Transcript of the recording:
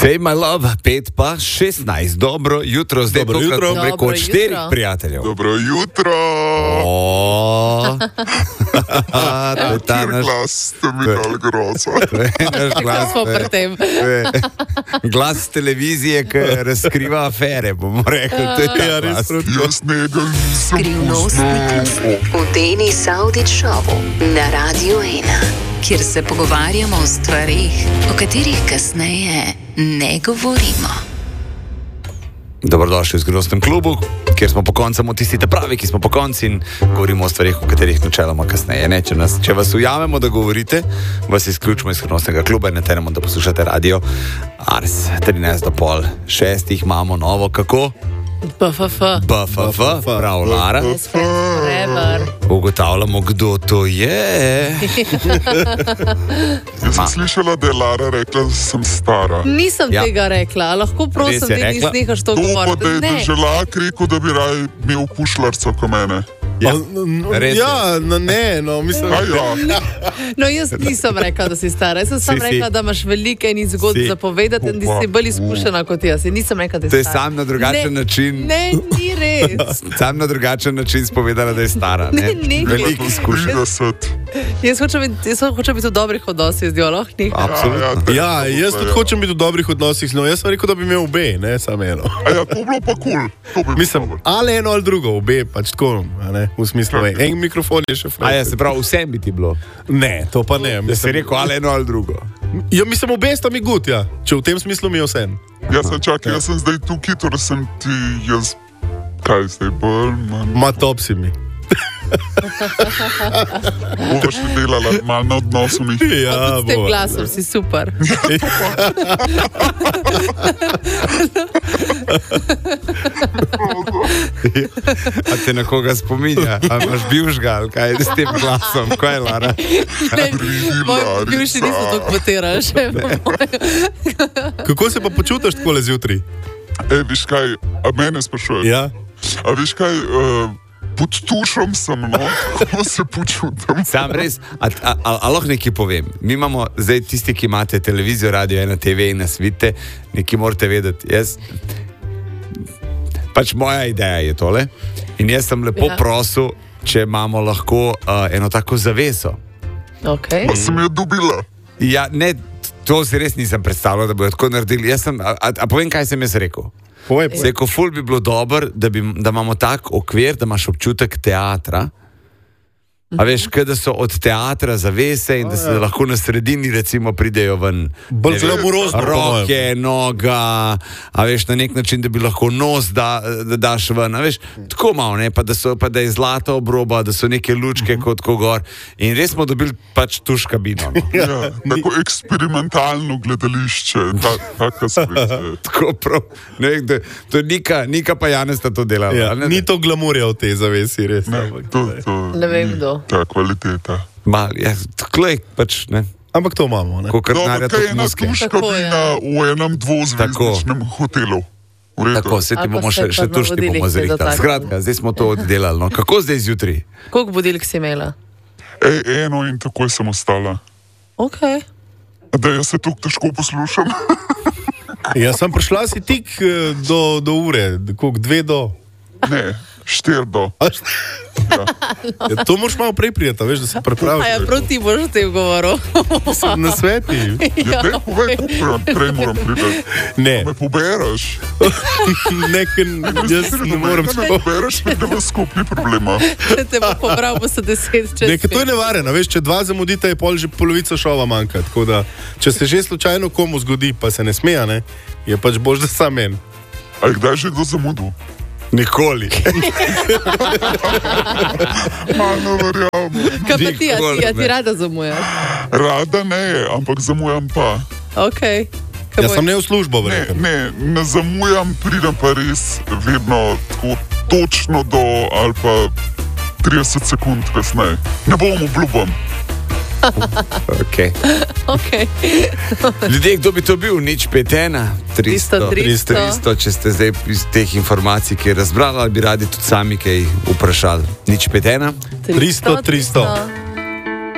Say my love, 5:16. Dobro jutro, zdaj Dobro jutro. preko 4 prijateljev. Dobro jutro. To je ta naš Glas, to mi je malo grozo. glas. Smo pri tem. Glas televizije, ki razkriva afere, bomo rekli. To je ta glas. Jaz njega nisem Skrivnostni klub v Deni Saudić šovu na Radio 1, kjer se pogovarjamo o stvarih, o katerih kasneje ne govorimo. Dobrodošli v Skrivnostnem klubu, kjer smo po koncu tisti pravi, ki smo po koncu in govorimo o stvarih, o katerih načeloma kasneje ne. Če vas ujamemo, da govorite, vas izključimo iz Skrivnostnega kluba in ne teremo, da poslušate radio Ars. 13:30 imamo novo, kako? BFF. BFF, prav Lara. Ugotavljamo, kdo to je. Jaz sem slišala, da je Lara rekla, da sem stara. Nisem Ja. tega rekla, lahko prosim, Res je da rekla? nehaš to To pa govoriti. da je Ne. Deželak rekel, da bi raj imel pušlarco ko mene. Ja, res je. Mislim, Kaj ja? No, jaz nisem rekla, da si stara. Jaz sem samo Si. rekla, da imaš veliko enih zgodb Si. za povedati in da si bolj izkušena kot jaz. In nisem rekla, da To si je stara. sam na drugačen način. Ne, ni res. Sam na drugačen način spovedala, da je stara. Ne? Ne. Veliko izkušenj. 30. Jaz hočem biti v dobrih odnosih z njo, lahko ni. Absolutno. ja, jaz tudi hočem biti v dobrih odnosih z njo. Jaz sem rekel, da bi imel obe, ne samo eno. A ja, to bi bilo pa kul. Cool. Mislim, ali eno ali drugo, obe, pač tako, a ne, v smislu, en mikrofon je še A fraj. ja, se pravi, vsem bi ti bilo. Ne, to pa ne. Da si Mislim, rekel, ali eno ali drugo. ja, mislim, obe sta mi gut, ja. Če v tem smislu mi je vse. Jaz sem čakal, jaz sem zdaj tukaj, torej sem ti jaz. Kaj zdaj bolj, manj? Ma top si mi. Bova še delala malo na odnosu mi. Ja, S tem bo. glasom si super. A te na koga spominja? A imaš bivšga ali kaj je s tem glasom? Kaj je Lara? Ne, moji bivši niso tako potirali še. Kako se pa počutiš tako zjutraj? Viš kaj, a mene sprašuješ? Ja. A viš kaj, pod tušom sem, no, kako se počutim. Sam res, a lahko nekaj povem. Mi imamo zdaj tisti, ki imate televizijo, radio 1, TV in nas vidite, nekaj morate vedeti. Jaz, pač moja ideja je tole in jaz sem lepo prosil, če imamo lahko eno tako zaveso. Okay. Pa sem jo dobila. Ja, ne, to si res nisem predstavljal, da bojo tako naredili. Jaz sem, a povem, kaj sem jaz rekel? Povej, Rekel, ful bi bilo dobro, da imamo tak okvir, da imaš občutek teatra. A veš, kaj da so od teatra zavese in da se lahko na sredini recimo pridejo ven bolj glamurozno. roke, noga, a veš, na nek način, da bi lahko nos da daš ven, a veš, tako malo, ne, pa da je zlata obroba, da so neke lučke kot ko gor in res smo dobili pač tuš kabino. No. Ja, tako eksperimentalno gledališče, taka sveta. Tako prav, ne vem, to je Nika pa Janez sta to delala. Ja, a ne? ni to glamurja v tej zavesi, res. Ne, to Ne vem kdo. ta kvaliteta. Ja, tako je, pač, ne, Ampak to imamo, ne? ko Dobro, krtnarja kaj je tudi ena muske. tuš Tako je. kabina v enem dvozvezdičnem hotelu. V redu. Tako, se ti Ali pa bomo se še pa tušti navodilih bomo se zrihtali. dotaknemo. Skratka, zdaj smo to oddelali. No. Kako zdaj zjutraj? Koliko budilk si imela? Eno in takoj sem ostala. Ok. Da jaz se tukaj težko poslušam. Jaz sem prišla si tik do ure, koliko 2 do. Ne, 4 do. Ja, to moraš malo prej prijeti, veš, da se pripraviš. A ja, prav ti boš o tem govoril. Na sveti. Ja, te povej, kako prej moram priti. Ne, Me pobereš. jaz ne morem Me sploh. pobereš, da bo skupni problema. Če te bo pobral, bo se 10 čez. Nekaj to je nevarno, veš, če 2 zamudite, je pol že polovica šova manjka. Tako da, če se že slučajno komu zgodi, pa se ne smeja, ne, je pač bož, da sam en. A kdaj že do zamudu? Nikoli. Malo verjamem. Kaj pa ti, Nikoli a ti ne. rada zamujaš? Rada ne, ampak zamujam pa. Ok. Jaz sem ne v službo, Ne, verjetno. ne zamujam, pridem pa res vedno tako točno do ali pa 30 sekund kasneje. Ne bom obljubam. Okay. Okay. Ljudje, kdo bi to bil? Nič 5-1, 300, 300, če ste zdaj iz teh informacij, ki je razbrali, ali bi radi tudi sami kaj vprašali. Nič 5-1. 300.